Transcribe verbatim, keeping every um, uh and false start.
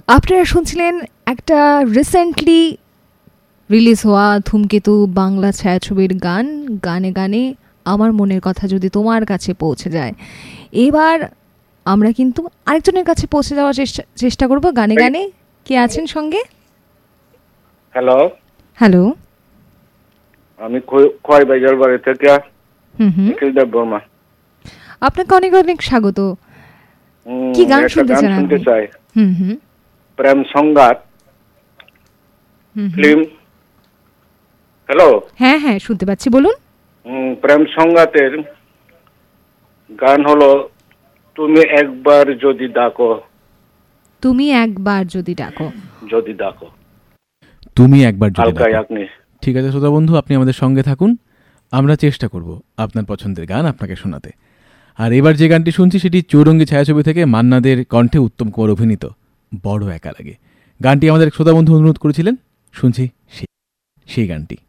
আপনারা শুনছিলেন একটা রিসেন্টলি রিলিজ হওয়া ধূমকেতু বাংলা ছায়াছবির গান, গানে গানে আমার মনের কথা যদি তোমার কাছে পৌঁছে যায়। এবার আমরা কিন্তু আরেকজনের কাছে পৌঁছে যাওয়ার চেষ্টা চেষ্টা করব গানে গানে। কে আছেন সঙ্গে? হ্যালো হ্যালো, আমি খোয়াই বাজার বাড়ি থেকে হুম হুম নিখিল দেব বর্মা। আপনাকে অনেক অনেক স্বাগত। কি গান শুনতে চান? শুনতে চাই হুম হুম প্রেম সংঘাত ফিল্ম। হ্যালো, হ্যাঁ হ্যাঁ শুনতে পাচ্ছি, বলুন। প্রেম সংঘাতের গান হলো তুমি একবার যদি ডাকো, তুমি একবার যদি ডাকো, যদি ডাকো তুমি একবার যদি হালকা ডাকো। আপনি। ঠিক আছে শ্রোতা বন্ধু, আপনি আমাদের সঙ্গে থাকুন, আমরা চেষ্টা করব আপনার পছন্দের গান আপনাকে শোনাতে। আর এবার যে গানটি শুনছি সেটি চৌরঙ্গী ছায়াছবি থেকে মান্নাদের কণ্ঠে উত্তম কুমার অভিনীত বড় একা লাগে। গানটি আমাদের শ্রোতা বন্ধু অনুরোধ করেছিলেন, শুনছি সেই গানটি।